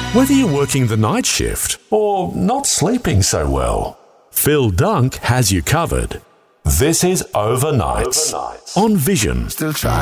Whether you're working the night shift or not sleeping so well, Phil Dunk has you covered. This is Overnights on Vision. Still try.